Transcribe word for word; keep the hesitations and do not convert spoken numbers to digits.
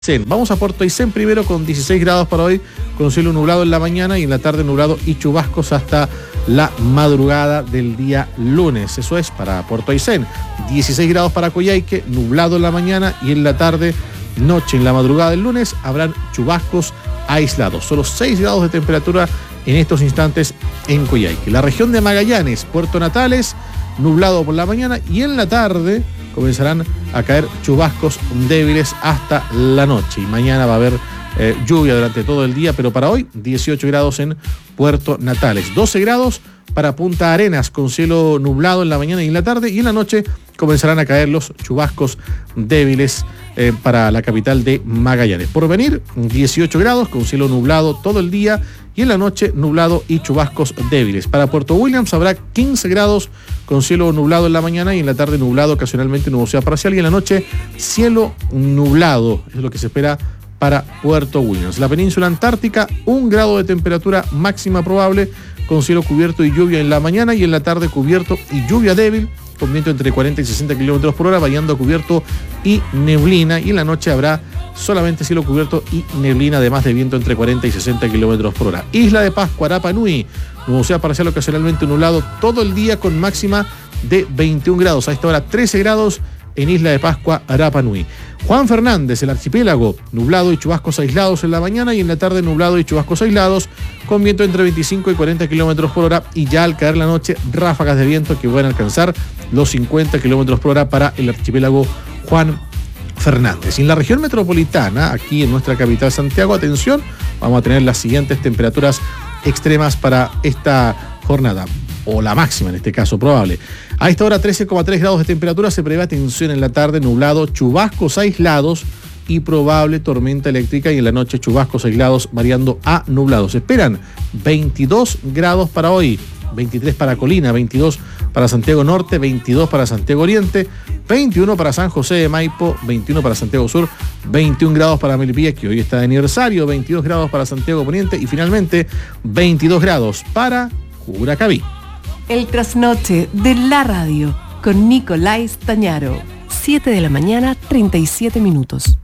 Vamos a Puerto Aysén primero con dieciséis grados para hoy, con cielo nublado en la mañana y en la tarde nublado y chubascos hasta la madrugada del día lunes. Eso es para Puerto Aysén. dieciséis grados para Coyhaique, nublado en la mañana y en la tarde, noche, en la madrugada del lunes habrán chubascos aislados. Solo seis grados de temperatura en estos instantes en Coyhaique. La región de Magallanes, Puerto Natales, nublado por la mañana y en la tarde comenzarán a caer chubascos débiles hasta la noche. Y mañana va a haber eh, lluvia durante todo el día, pero para hoy dieciocho grados en Puerto Natales, doce grados para Punta Arenas con cielo nublado en la mañana y en la tarde, y en la noche comenzarán a caer los chubascos débiles eh, para la capital de Magallanes. Por venir, dieciocho grados con cielo nublado todo el día y en la noche nublado y chubascos débiles. Para Puerto Williams habrá quince grados con cielo nublado en la mañana y en la tarde nublado, ocasionalmente nubosidad parcial, y en la noche cielo nublado. Es lo que se espera para Puerto Williams. La península antártica, un grado de temperatura máxima probable con cielo cubierto y lluvia en la mañana y en la tarde cubierto y lluvia débil, con viento entre cuarenta y sesenta kilómetros por hora, variando a cubierto y neblina, y en la noche habrá solamente cielo cubierto y neblina, además de viento entre cuarenta y sesenta kilómetros por hora. Isla de Pascua, Rapa Nui, nubosidad parcial ocasionalmente nublado todo el día con máxima de veintiún grados. A esta hora trece grados en Isla de Pascua, Rapa Nui. Juan Fernández, el archipiélago, nublado y chubascos aislados en la mañana y en la tarde nublado y chubascos aislados, con viento entre veinticinco y cuarenta kilómetros por hora, y ya al caer la noche ráfagas de viento que pueden alcanzar los cincuenta kilómetros por hora para el archipiélago Juan Fernández. Y en la región metropolitana, aquí en nuestra capital Santiago, atención, vamos a tener las siguientes temperaturas extremas para esta jornada, o la máxima en este caso probable. A esta hora trece coma tres grados de temperatura, se prevé atención en la tarde, nublado, chubascos aislados y probable tormenta eléctrica, y en la noche chubascos aislados variando a nublados. Se esperan veintidós grados para hoy, veintitrés para Colina, veintidós para Santiago Norte, veintidós para Santiago Oriente, veintiuno para San José de Maipo, veintiuno para Santiago Sur, veintiún grados para Melipilla, que hoy está de aniversario, veintidós grados para Santiago Poniente y finalmente veintidós grados para Curacaví. El trasnoche de la radio con Nicolás Tañaro. siete de la mañana, treinta y siete minutos.